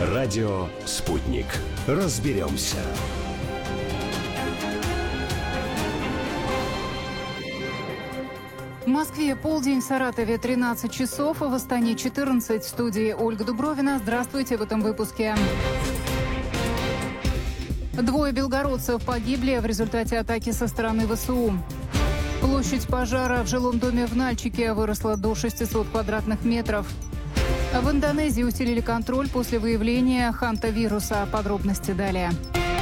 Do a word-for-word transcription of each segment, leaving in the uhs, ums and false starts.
Радио «Спутник». Разберемся. В Москве полдень, в Саратове тринадцать часов, в Астане четырнадцать. В студии Ольга Дубровина. Здравствуйте в этом выпуске. Двое белгородцев погибли в результате атаки со стороны ВСУ. Площадь пожара в жилом доме в Нальчике выросла до шестисот квадратных метров. В Индонезии усилили контроль после выявления хантавируса. Подробности далее.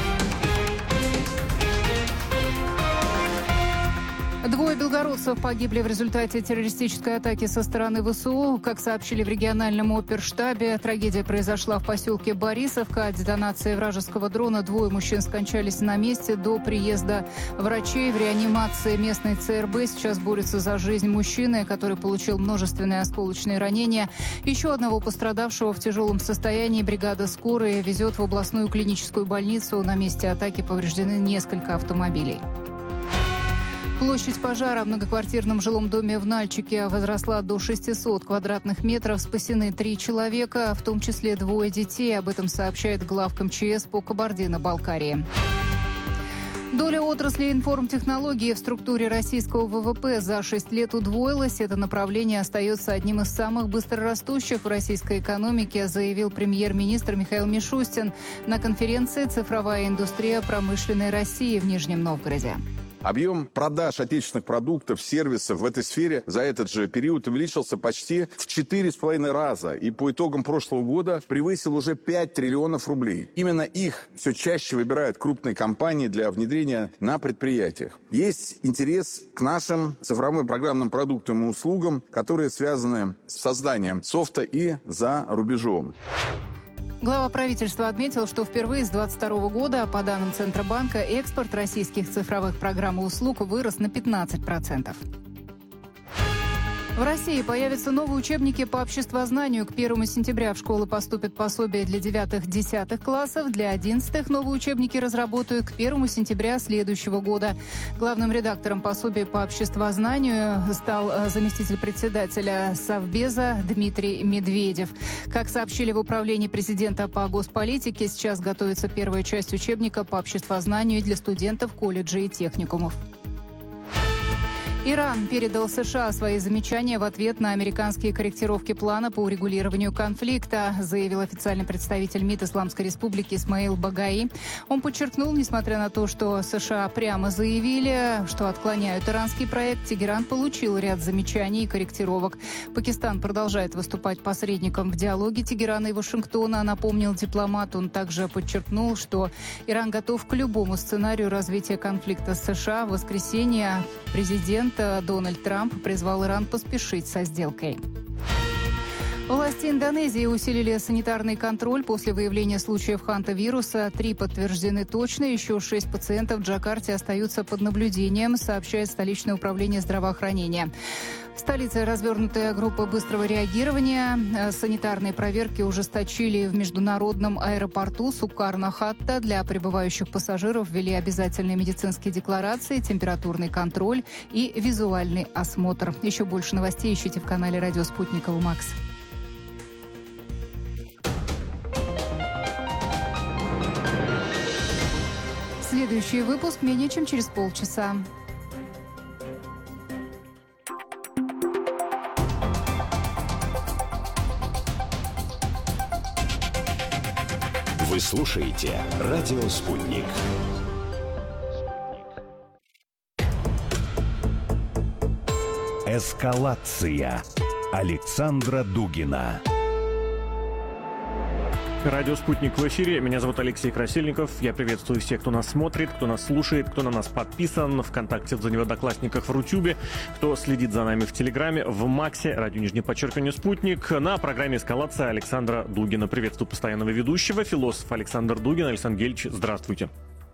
Двое белгородцев погибли в результате террористической атаки со стороны ВСУ. Как сообщили в региональном оперштабе, трагедия произошла в поселке Борисовка. От детонации вражеского дрона двое мужчин скончались на месте до приезда врачей. В реанимации местной ЦРБ сейчас борется за жизнь мужчины, который получил множественные осколочные ранения. Еще одного пострадавшего в тяжелом состоянии бригада скорой везет в областную клиническую больницу. На месте атаки повреждены несколько автомобилей. Площадь пожара в многоквартирном жилом доме в Нальчике возросла до шестисот квадратных метров. Спасены три человека, в том числе двое детей. Об этом сообщает главк МЧС по Кабардино-Балкарии. Доля отрасли информтехнологии в структуре российского ВВП за шесть лет удвоилась. Это направление остается одним из самых быстрорастущих в российской экономике, заявил премьер-министр Михаил Мишустин на конференции «Цифровая индустрия промышленной России» в Нижнем Новгороде. Объем продаж отечественных продуктов, сервисов в этой сфере за этот же период увеличился почти в четыре с половиной раза и по итогам прошлого года превысил уже пять триллионов рублей. Именно их все чаще выбирают крупные компании для внедрения на предприятиях. Есть интерес к нашим цифровым программным продуктам и услугам, которые связаны с созданием софта и за рубежом. Глава правительства отметил, что впервые с двадцать второго года, по данным Центробанка, экспорт российских цифровых программ и услуг вырос на пятнадцать процентов. В России появятся новые учебники по обществознанию. К первому сентября в школы поступят пособия для девятых-десятых классов. Для одиннадцатых новые учебники разработают к первому сентября следующего года. Главным редактором пособия по обществознанию стал заместитель председателя Совбеза Дмитрий Медведев. Как сообщили в управлении президента по госполитике, сейчас готовится первая часть учебника по обществознанию для студентов колледжей и техникумов. Иран передал США свои замечания в ответ на американские корректировки плана по урегулированию конфликта, заявил официальный представитель МИД Исламской Республики Исмаил Багаи. Он подчеркнул, несмотря на то, что США прямо заявили, что отклоняют иранский проект, Тегеран получил ряд замечаний и корректировок. Пакистан продолжает выступать посредником в диалоге Тегерана и Вашингтона, напомнил дипломат. Он также подчеркнул, что Иран готов к любому сценарию развития конфликта с США. В воскресенье президент Дональд Трамп призвал Иран поспешить со сделкой. Власти Индонезии усилили санитарный контроль после выявления случаев хантавируса. Три подтверждены точно, еще шесть пациентов в Джакарте остаются под наблюдением, сообщает столичное управление здравоохранения. В столице развернутая группа быстрого реагирования. Санитарные проверки ужесточили в международном аэропорту Сукарно-Хатта. Для прибывающих пассажиров ввели обязательные медицинские декларации, температурный контроль и визуальный осмотр. Еще больше новостей ищите в канале «Радио Спутник» Макс. Следующий выпуск менее чем через полчаса. Вы слушаете «Радио Спутник». Эскалация. Александра Дугина. Радио «Спутник» в эфире. Меня зовут Алексей Красильников. Я приветствую всех, кто нас смотрит, кто нас слушает, кто на нас подписан ВКонтакте, в «За Одноклассниках», в Рутюбе, кто следит за нами в Телеграме, в Максе, радио нижнее подчеркивание «Спутник». На программе «Эскалация» Александра Дугина. Приветствую постоянного ведущего, философ Александр Дугин. Александр Гельевич, здравствуйте.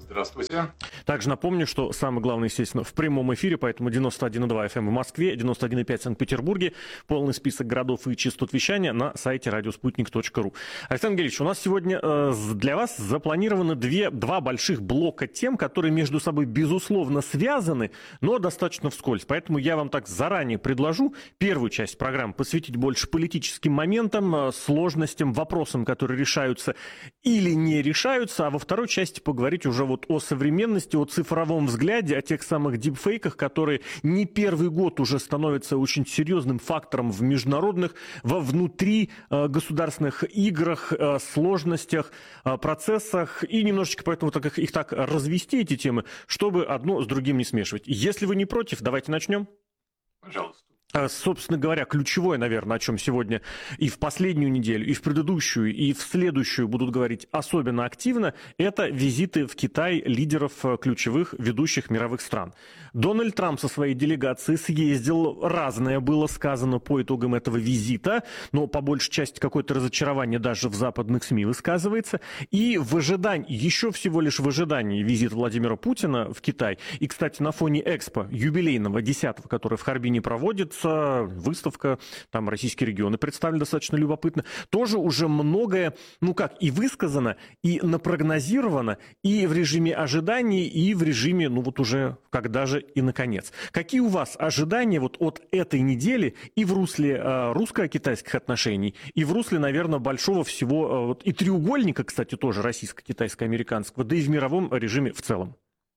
Здравствуйте. Также напомню, что самое главное, естественно, в прямом эфире, поэтому девяносто один и два эф эм в Москве, девяносто один и пять в Санкт-Петербурге, полный список городов и частот вещания на сайте радиоспутник точка ру. Александр Георгиевич, у нас сегодня э, для вас запланированы две, два больших блока тем, которые между собой, безусловно, связаны, но достаточно вскользь. Поэтому я вам так заранее предложу первую часть программы посвятить больше политическим моментам, э, сложностям, вопросам, которые решаются или не решаются, а во второй части поговорить уже вот о современности, о цифровом взгляде, о тех самых дипфейках, которые не первый год уже становятся очень серьезным фактором в международных, во внутри э, государственных играх, э, сложностях, э, процессах, и немножечко поэтому так, их, их так развести, эти темы, чтобы одно с другим не смешивать. Если вы не против, давайте начнем. Пожалуйста. Собственно говоря, ключевое, наверное, о чем сегодня и в последнюю неделю, и в предыдущую, и в следующую будут говорить особенно активно, это визиты в Китай лидеров ключевых ведущих мировых стран. Дональд Трамп со своей делегацией съездил, разное было сказано по итогам этого визита, но по большей части какое-то разочарование даже в западных СМИ высказывается. И в ожидании, еще всего лишь в ожидании визита Владимира Путина в Китай, и, кстати, на фоне Экспо юбилейного десятого, который в Харбине проводится, выставка, там российские регионы представлены достаточно любопытно, тоже уже многое, ну как, и высказано, и напрогнозировано, и в режиме ожиданий, и в режиме, ну вот уже когда же и наконец. Какие у вас ожидания вот от этой недели и в русле э, русско-китайских отношений, и в русле, наверное, большого всего, э, вот, и треугольника, кстати, тоже российско-китайско-американского, да и в мировом режиме в целом?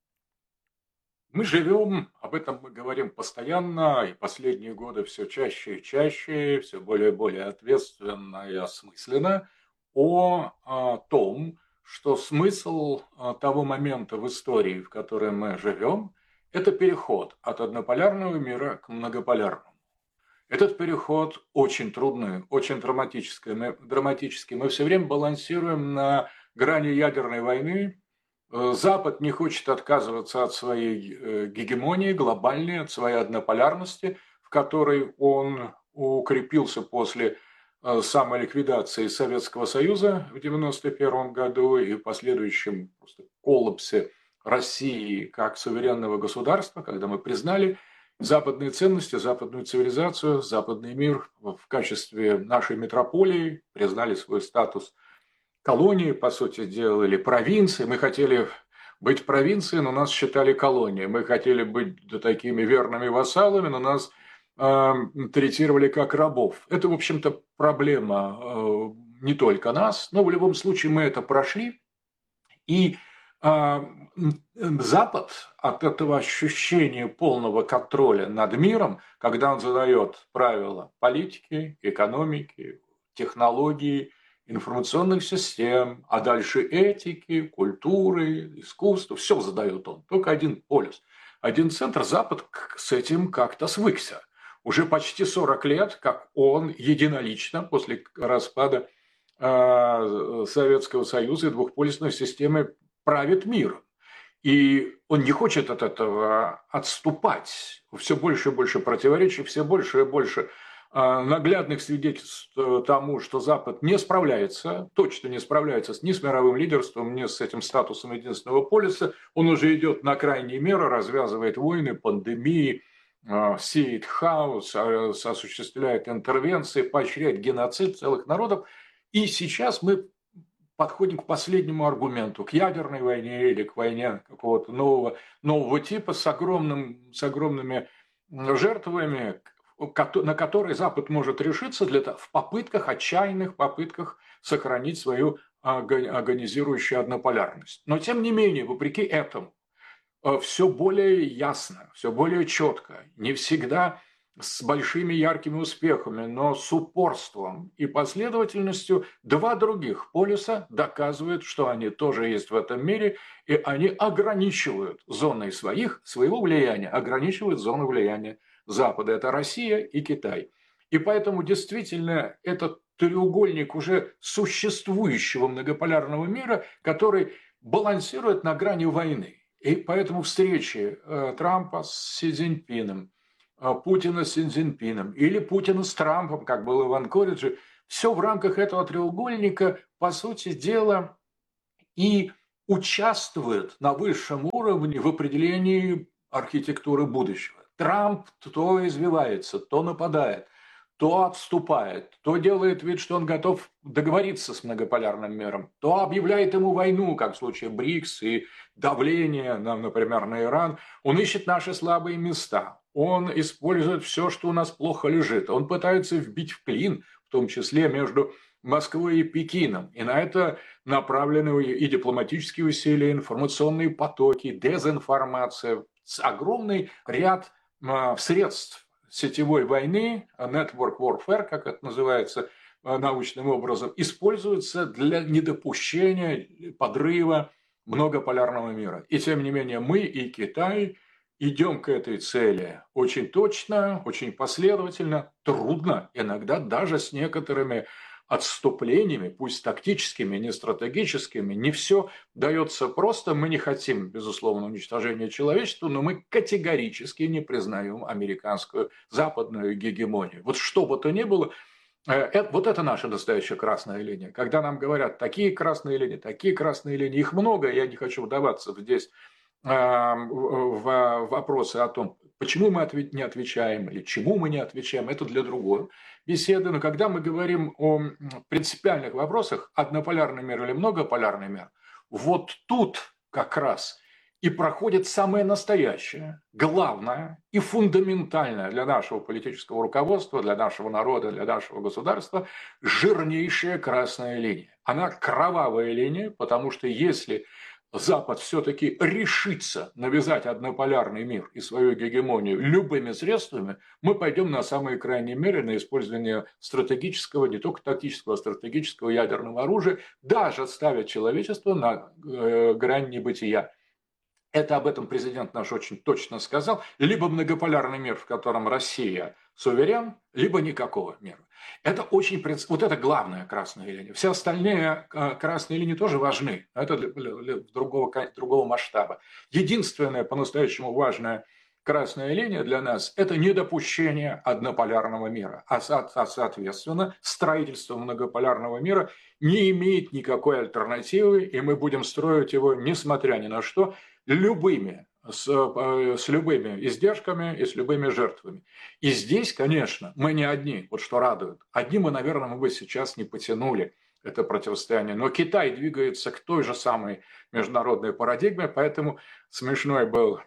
Мы живем, об этом мы говорим постоянно, и последние годы все чаще и чаще, все более и более ответственно и осмысленно, о, о том, что смысл того момента в истории, в котором мы живем, это переход от однополярного мира к многополярному. Этот переход очень трудный, очень драматический. Мы, драматический. Мы все время балансируем на грани ядерной войны. Запад не хочет отказываться от своей гегемонии глобальной, от своей однополярности, в которой он укрепился после самоликвидации Советского Союза в девяносто первом году и последующем просто коллапсе России как суверенного государства, когда мы признали западные ценности, западную цивилизацию, западный мир в качестве нашей метрополии, признали свой статус колонии, по сути дела, или провинции. Мы хотели быть провинцией, но нас считали колонией. Мы хотели быть да, такими верными вассалами, но нас э, третировали как рабов. Это, в общем-то, проблема э, не только нас, но в любом случае мы это прошли. И э, Запад от этого ощущения полного контроля над миром, когда он задает правила политики, экономики, технологии, информационных систем, а дальше этики, культуры, искусства, все задает он. Только один полюс, один центр. Запад с этим как-то свыкся. Уже почти сорок лет, как он единолично после распада э, Советского Союза и двухполюсной системы правит миром. И он не хочет от этого отступать. Все больше и больше противоречий, все больше и больше наглядных свидетельств тому, что Запад не справляется, точно не справляется ни с мировым лидерством, ни с этим статусом единственного полюса. Он уже идет на крайние меры, развязывает войны, пандемии, сеет хаос, осуществляет интервенции, поощряет геноцид целых народов. И сейчас мы подходим к последнему аргументу, к ядерной войне или к войне какого-то нового, нового типа с, огромным, с огромными жертвами, на который Запад может решиться для, в попытках, отчаянных попытках сохранить свою агонизирующую однополярность. Но тем не менее, вопреки этому, все более ясно, все более четко, не всегда с большими яркими успехами, но с упорством и последовательностью два других полюса доказывают, что они тоже есть в этом мире, и они ограничивают зоной своих, своего влияния, ограничивают зону влияния Запада. Это Россия и Китай. И поэтому действительно этот треугольник уже существующего многополярного мира, который балансирует на грани войны. И поэтому встречи э, Трампа с Си Цзиньпином, э, Путина с Си Цзиньпином или Путина с Трампом, как было в Анкоридже, все в рамках этого треугольника, по сути дела, и участвует на высшем уровне в определении архитектуры будущего. Трамп то извивается, то нападает, то отступает, то делает вид, что он готов договориться с многополярным миром, то объявляет ему войну, как в случае БРИКС и давление, например, на Иран. Он ищет наши слабые места, он использует все, что у нас плохо лежит, он пытается вбить в клин, в том числе между Москвой и Пекином. И на это направлены и дипломатические усилия, и информационные потоки, дезинформация, огромный ряд э, средств сетевой войны, network warfare, как это называется научным образом, используется для недопущения подрыва многополярного мира. И тем не менее мы и Китай идем к этой цели очень точно, очень последовательно, трудно, иногда даже с некоторыми отступлениями, пусть тактическими, не стратегическими. Не все дается просто. Мы не хотим, безусловно, уничтожения человечества, но мы категорически не признаем американскую западную гегемонию. Вот что бы то ни было, это, вот это наша настоящая красная линия. Когда нам говорят, такие красные линии, такие красные линии, их много, я не хочу вдаваться здесь в вопросы о том, почему мы не отвечаем или чему мы не отвечаем, это для другой беседы. Но когда мы говорим о принципиальных вопросах, однополярный мир или многополярный мир, вот тут как раз и проходит самое настоящее, главное и фундаментальное для нашего политического руководства, для нашего народа, для нашего государства жирнейшая красная линия. Она кровавая линия, потому что если Запад все-таки решится навязать однополярный мир и свою гегемонию любыми средствами, мы пойдем на самые крайние меры, на использование стратегического, не только тактического, а стратегического ядерного оружия, даже ставя человечество на э, грань небытия. Это об этом президент наш очень точно сказал. Либо многополярный мир, в котором Россия суверен, либо никакого мира. Это очень, вот это главная красная линия. Все остальные красные линии тоже важны. Это для, для другого, другого масштаба. Единственная по-настоящему важная красная линия для нас – это недопущение однополярного мира. А, а соответственно, строительство многополярного мира не имеет никакой альтернативы, и мы будем строить его, несмотря ни на что, любыми, с, с любыми издержками и с любыми жертвами. И здесь, конечно, мы не одни, вот что радует. Одни мы, наверное, мы бы сейчас не потянули это противостояние. Но Китай двигается к той же самой международной парадигме, поэтому смешной был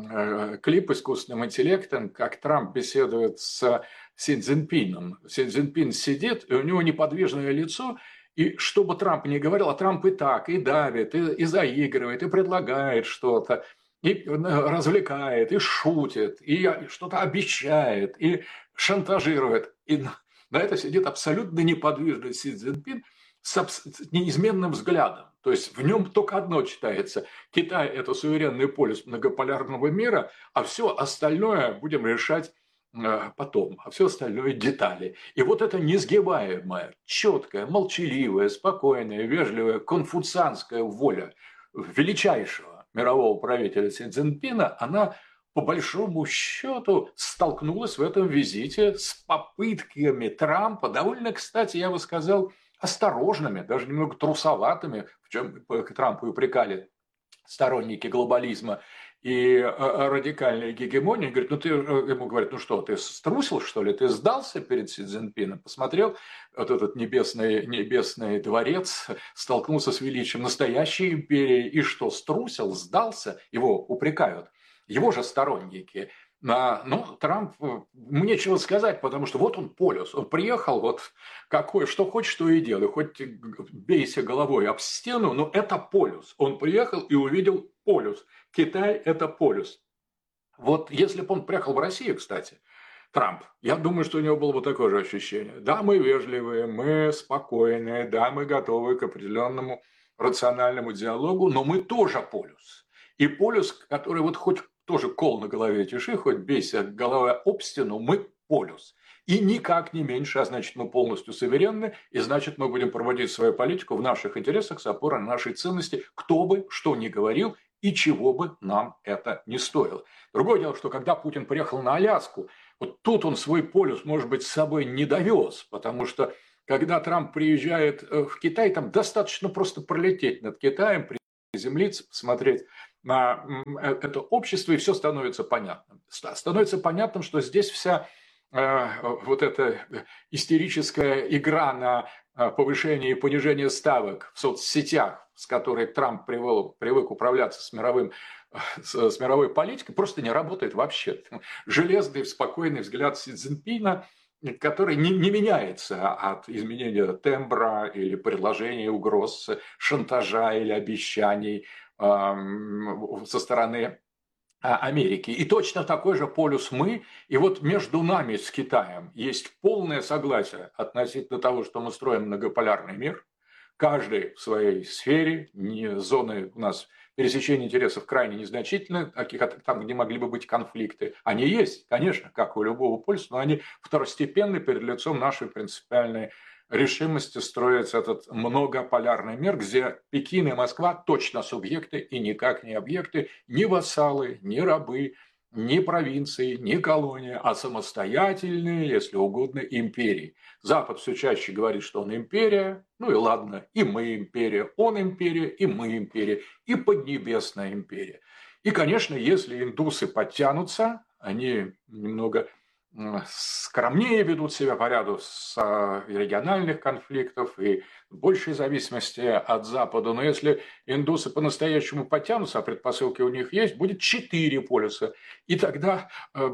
клип искусственным интеллектом, как Трамп беседует с Си Цзиньпином. Си Цзиньпин сидит, и у него неподвижное лицо, и что бы Трамп ни говорил, а Трамп и так, и давит, и, и заигрывает, и предлагает что-то, и развлекает, и шутит, и что-то обещает, и шантажирует. И на это сидит абсолютно неподвижный Си Цзиньпин с неизменным взглядом. То есть в нем только одно читается. Китай – это суверенный полюс многополярного мира, а все остальное будем решать потом, а все остальное детали. И вот эта несгибаемая, четкая, молчаливая, спокойная, вежливая, конфуцианская воля величайшего мирового правителя Си Цзиньпина, она по большому счету столкнулась в этом визите с попытками Трампа, довольно, кстати, я бы сказал, осторожными, даже немного трусоватыми, в чем Трампа упрекали сторонники глобализма и радикальной гегемонии. Говорит, ну ты, ему говорят, ну что, ты струсил, что ли? Ты сдался перед Си Цзиньпином? Посмотрел вот этот небесный, небесный дворец, столкнулся с величием настоящей империи, и что, струсил, сдался? Его упрекают. Его же сторонники. А, ну, Трамп, мне нечего сказать, потому что вот он полюс. Он приехал, вот какой, что хочешь, то и делай. Хоть бейся головой об стену, но это полюс. Он приехал и увидел полюс. Китай – это полюс. Вот если бы он приехал в Россию, кстати, Трамп, я думаю, что у него было бы такое же ощущение. Да, мы вежливые, мы спокойные, да, мы готовы к определенному рациональному диалогу, но мы тоже полюс. И полюс, который вот хоть тоже кол на голове тиши, хоть бейся головой об стену, мы полюс. И никак не меньше, а значит, мы полностью суверенны, и значит, мы будем проводить свою политику в наших интересах с опорой на наши ценности, кто бы что ни говорил и чего бы нам это ни стоило. Другое дело, что когда Путин приехал на Аляску, вот тут он свой полюс, может быть, с собой не довез, потому что когда Трамп приезжает в Китай, там достаточно просто пролететь над Китаем, приземлиться, посмотреть на это общество, и все становится понятным. Становится понятным, что здесь вся э, вот эта истерическая игра на повышение и понижение ставок в соцсетях, с которой Трамп привел, привык управляться с, мировым, с, с мировой политикой, просто не работает вообще. Железный, спокойный взгляд Си Цзиньпина, который не, не меняется от изменения тембра или предложений, угроз, шантажа или обещаний э, со стороны Америки. И точно такой же полюс мы. И вот между нами с Китаем есть полное согласие относительно того, что мы строим многополярный мир. Каждый в своей сфере, не, зоны у нас пересечения интересов крайне незначительны, таких, там, где могли бы быть конфликты. Они есть, конечно, как у любого полюса, но они второстепенны перед лицом нашей принципиальной решимости строить этот многополярный мир, где Пекин и Москва точно субъекты и никак не объекты, ни вассалы, ни рабы, ни провинции, ни колонии, а самостоятельные, если угодно, империи. Запад все чаще говорит, что он империя, ну и ладно, и мы империя, он империя, и мы империя, и Поднебесная империя. И, конечно, если индусы подтянутся, они немного скромнее ведут себя по ряду с региональных конфликтов и в большей зависимости от Запада. Но если индусы по-настоящему подтянутся, а предпосылки у них есть, будет четыре полюса. И тогда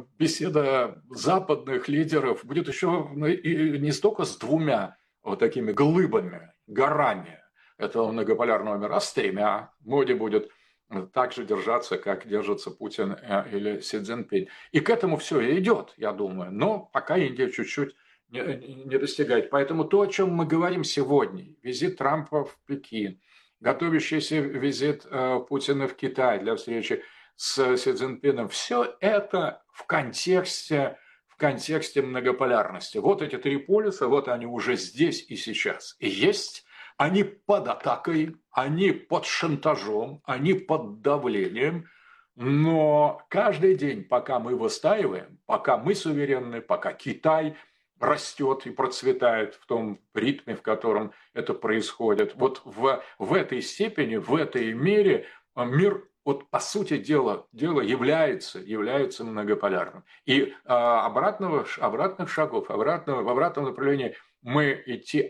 беседа западных лидеров будет еще не столько с двумя вот такими глыбами, горами этого многополярного мира, а с тремя. Моде будет так же держаться, как держится Путин или Си Цзиньпинь. И к этому все и идет, я думаю. Но пока Индия чуть-чуть не, не достигает. Поэтому то, о чем мы говорим сегодня, визит Трампа в Пекин, готовящийся визит Путина в Китай для встречи с Си Цзиньпином, все это в контексте, в контексте многополярности. Вот эти три полюса, вот они уже здесь и сейчас. И есть. Они под атакой, они под шантажом, они под давлением, но каждый день, пока мы выстаиваем, пока мы суверенны, пока Китай растет и процветает в том ритме, в котором это происходит, вот в, в этой степени, в этой мере мир, вот по сути дела, дело является, является многополярным. И а, обратного, обратных шагов, обратного, в обратном направлении мы идти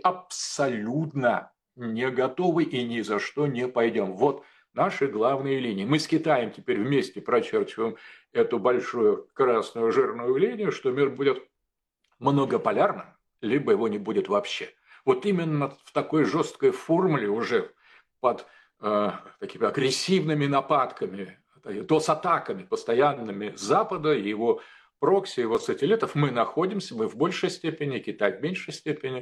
абсолютно не готовы и ни за что не пойдем. Вот наши главные линии. Мы с Китаем теперь вместе прочерчиваем эту большую красную жирную линию, что мир будет многополярным, либо его не будет вообще. Вот именно в такой жесткой формуле уже под э, такими агрессивными нападками, дос-атаками постоянными Запада и его прокси, его сателлитов мы находимся, мы в большей степени, Китай в меньшей степени.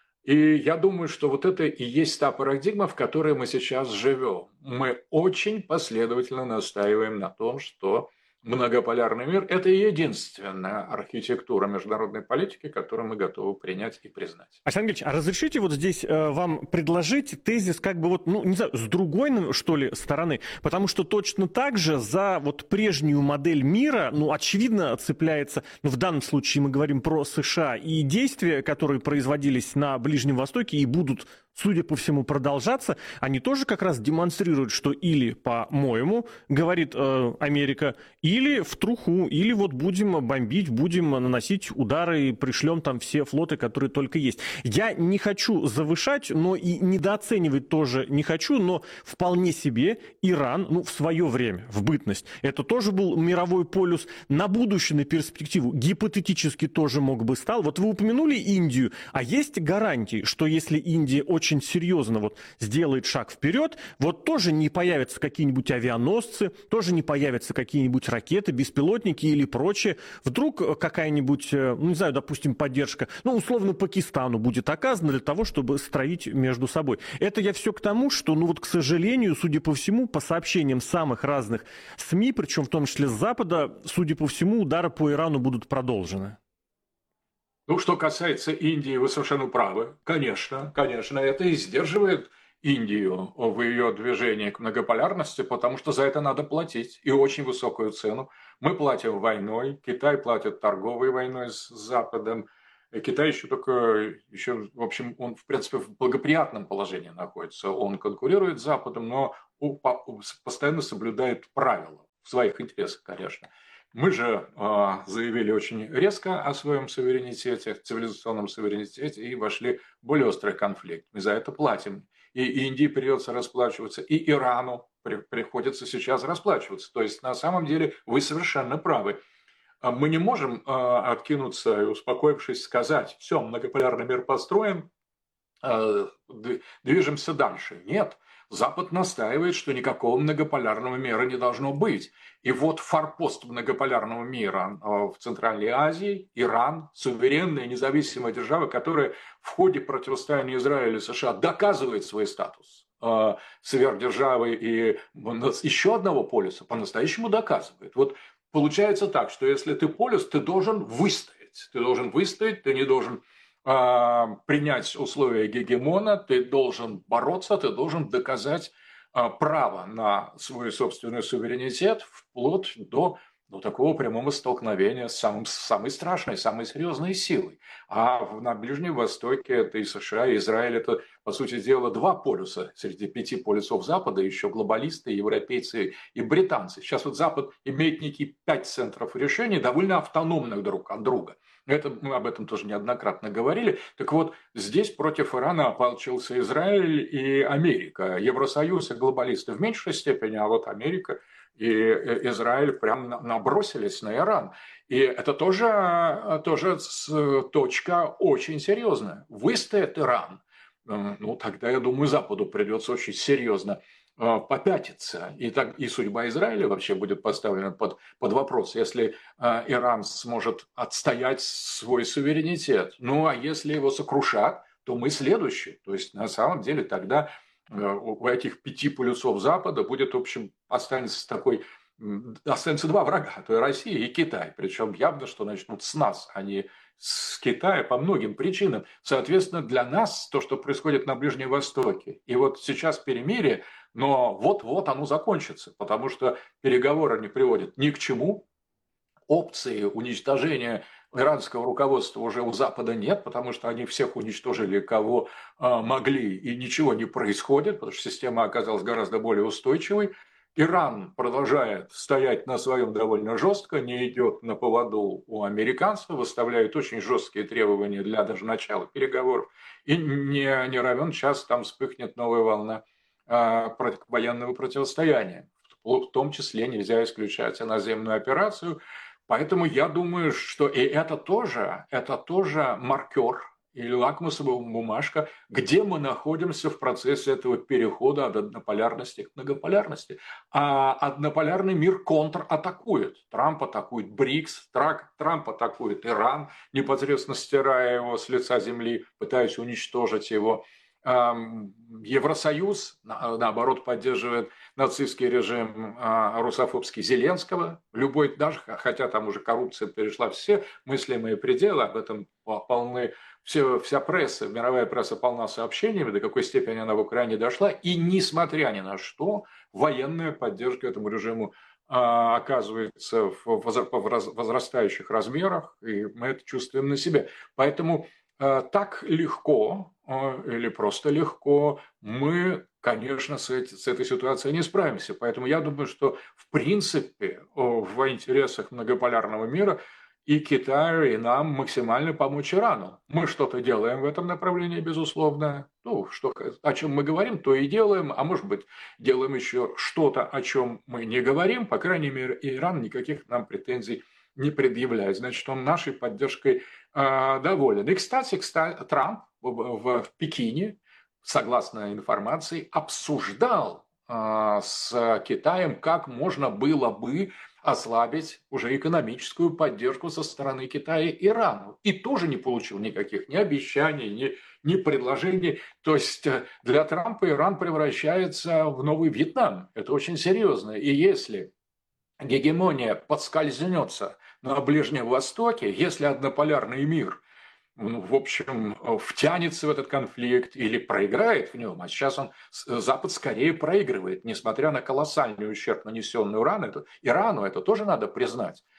И я думаю, что вот это и есть та парадигма, в которой мы сейчас живем. Мы очень последовательно настаиваем на том, что многополярный мир – это единственная архитектура международной политики, которую мы готовы принять и признать. Александр Ильич, а разрешите вот здесь э, вам предложить тезис как бы вот, ну, не знаю, с другой, что ли, стороны? Потому что точно так же за вот прежнюю модель мира, ну, очевидно, цепляется, ну, в данном случае мы говорим про США, и действия, которые производились на Ближнем Востоке и будут, судя по всему, продолжаться, они тоже как раз демонстрируют, что или, по-моему, говорит э, Америка, или в труху, или вот будем бомбить, будем наносить удары и пришлем там все флоты, которые только есть. Я не хочу завышать, но и недооценивать тоже не хочу, но вполне себе Иран, ну, в свое время, в бытность, это тоже был мировой полюс, на будущее, на перспективу, гипотетически тоже мог бы стал. Вот вы упомянули Индию, а есть гарантии, что если Индия очень серьезно вот сделает шаг вперед, вот тоже не появятся какие-нибудь авианосцы, тоже не появятся какие-нибудь ракеты, беспилотники или прочее. Вдруг какая-нибудь, ну, не знаю, допустим, поддержка, ну, условно, Пакистану будет оказана для того, чтобы строить между собой. Это я все к тому, что, ну, вот, к сожалению, судя по всему, по сообщениям самых разных СМИ, причем в том числе с Запада, судя по всему, удары по Ирану будут продолжены. Ну, что касается Индии, вы совершенно правы. Конечно, конечно, это и сдерживает Индию в ее движении к многополярности, потому что за это надо платить, и очень высокую цену. Мы платим войной, Китай платит торговой войной с Западом. Китай еще только, еще, в общем, он, в принципе, в благоприятном положении находится. Он конкурирует с Западом, но постоянно соблюдает правила, в своих интересах, конечно. Мы же э, заявили очень резко о своем суверенитете, цивилизационном суверенитете, и вошли в более острый конфликт. Мы за это платим. И Индии придется расплачиваться, и Ирану при, приходится сейчас расплачиваться. То есть, на самом деле, вы совершенно правы. Мы не можем э, откинуться и, успокоившись, сказать: все, многополярный мир построен, э, движемся дальше. Нет. Запад настаивает, что никакого многополярного мира не должно быть. И вот форпост многополярного мира в Центральной Азии, Иран, суверенная независимая держава, которая в ходе противостояния Израиля и США доказывает свой статус сверхдержавы и еще одного полюса по-настоящему доказывает. Вот получается так, что если ты полюс, ты должен выстоять. Ты должен выстоять, ты не должен принять условия гегемона, ты должен бороться, ты должен доказать право на свой собственный суверенитет вплоть до, до такого прямого столкновения с самым, самой страшной, самой серьезной силой. А на Ближнем Востоке это и США, и Израиль, это, по сути дела, два полюса среди пяти полюсов Запада, еще глобалисты, европейцы и британцы. Сейчас вот Запад имеет некие пять центров решений, довольно автономных друг от друга. Это, мы об этом тоже неоднократно говорили. Так вот, здесь против Ирана ополчился Израиль и Америка. Евросоюз и глобалисты в меньшей степени, а вот Америка и Израиль прям набросились на Иран. И это тоже, тоже точка очень серьезная. Выстоит Иран, ну тогда, я думаю, Западу придется очень серьезно попятиться. И, так, и судьба Израиля вообще будет поставлена под, под вопрос, если э, Иран сможет отстоять свой суверенитет. Ну, а если его сокрушат, то мы следующие. То есть, на самом деле, тогда э, у этих пяти полюсов Запада будет, в общем, останется такой, останется два врага, то есть Россия и Китай. Причем явно, что начнут с нас, а не с Китая по многим причинам. Соответственно, для нас то, что происходит на Ближнем Востоке, и вот сейчас перемирие, но вот-вот оно закончится, потому что переговоры не приводят ни к чему. Опции уничтожения иранского руководства уже у Запада нет, потому что они всех уничтожили, кого э, могли, и ничего не происходит, потому что система оказалась гораздо более устойчивой. Иран продолжает стоять на своем довольно жестко, не идет на поводу у американцев, выставляет очень жесткие требования для даже начала переговоров, и не, не равен час там вспыхнет новая волна военного противостояния. В том числе нельзя исключать наземную операцию. Поэтому я думаю, что и это тоже, это тоже маркер или лакмусовая бумажка, где мы находимся в процессе этого перехода от однополярности к многополярности. А однополярный мир контратакует. Трамп атакует БРИКС, Трамп атакует Иран, непосредственно стирая его с лица земли, пытаясь уничтожить его. Евросоюз, наоборот, поддерживает нацистский режим русофобский Зеленского. Любой, даже, хотя там уже коррупция перешла все мыслимые пределы, об этом полны, все, вся пресса, мировая пресса полна сообщениями, до какой степени она в Украине дошла. И несмотря ни на что, военная поддержка этому режиму оказывается в возрастающих размерах, и мы это чувствуем на себе. Поэтому так легко или просто легко мы, конечно, с, эти, с этой ситуацией не справимся. Поэтому я думаю, что в принципе в интересах многополярного мира и Китаю, и нам максимально помочь Ирану. Мы что-то делаем в этом направлении, безусловно. Ну, что, о чем мы говорим, то и делаем. А может быть, делаем еще что-то, о чем мы не говорим. По крайней мере, Иран никаких нам претензий не предъявляет. Значит, он нашей поддержкой э, доволен. И, кстати, кстати Трамп в, в, в Пекине, согласно информации, обсуждал э, с Китаем, как можно было бы ослабить уже экономическую поддержку со стороны Китая Ирану. И тоже не получил никаких ни обещаний, ни, ни предложений. То есть для Трампа Иран превращается в новый Вьетнам. Это очень серьезно. И если гегемония подскользнется на Ближнем Востоке, если однополярный мир, ну, в общем, втянется в этот конфликт или проиграет в нем, а сейчас он, Запад скорее проигрывает, несмотря на колоссальный ущерб, нанесенный Ирану, это, Ирану, это тоже надо признать.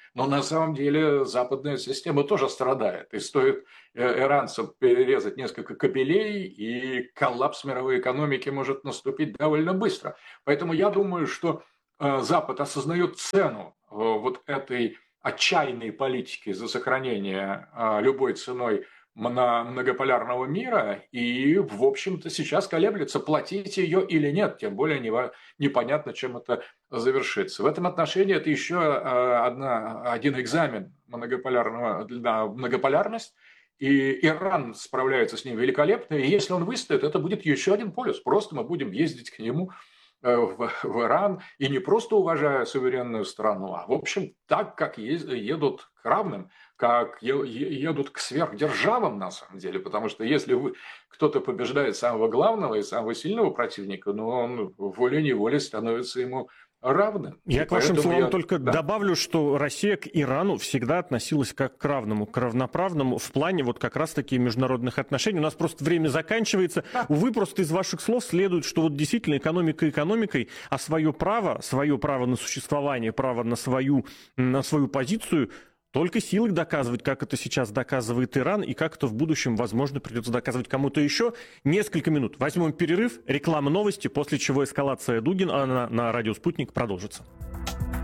Но на самом деле западная система тоже страдает. И стоит иранцам перерезать несколько кабелей, и коллапс мировой экономики может наступить довольно быстро. Поэтому я думаю, что Запад осознает цену вот этой отчаянной политики за сохранение любой ценой многополярного мира и, в общем-то, сейчас колеблется, платить ее или нет, тем более непонятно, чем это завершится. В этом отношении это еще одна, один экзамен многополярного, на многополярность, и Иран справляется с ним великолепно, и если он выстоит, это будет еще один полюс, просто мы будем ездить к нему в, в Иран, и не просто уважая суверенную страну, а в общем так, как едут к равным, как едут к сверхдержавам на самом деле, потому что если вы, кто-то побеждает самого главного и самого сильного противника, ну он волей-неволей становится ему равным. Я к вашим словам я... только да. добавлю, что Россия к Ирану всегда относилась как к равному, к равноправному в плане вот как раз-таки международных отношений. У нас просто время заканчивается. Да. Увы, просто из ваших слов следует, что вот действительно экономика экономикой, а свое право, свое право на существование, право на свою, на свою позицию только силой доказывать, как это сейчас доказывает Иран, и как это в будущем, возможно, придется доказывать кому-то еще. Несколько минут. Возьмем перерыв, реклама, новости, после чего эскалация Дугина на, на радио «Спутник» продолжится.